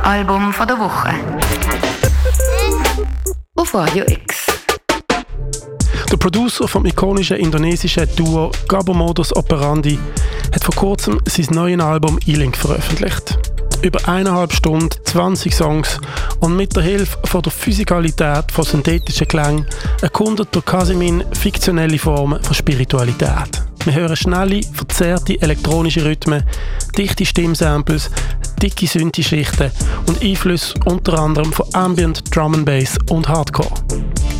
Album von der Woche. Auf Radio X. Der Producer vom ikonischen indonesischen Duo Gabor Modus Operandi hat vor kurzem sein neues Album E-Link veröffentlicht. Über 1,5 Stunden, 20 Songs und mit der Hilfe von der Physikalität von synthetischen Klängen erkundet der Kasimin fiktionelle Formen von Spiritualität. Wir hören schnelle, verzerrte elektronische Rhythmen, dichte Stimmsamples, dicke Synthi-Schichten und Einflüsse unter anderem von Ambient, Drum and Bass und Hardcore.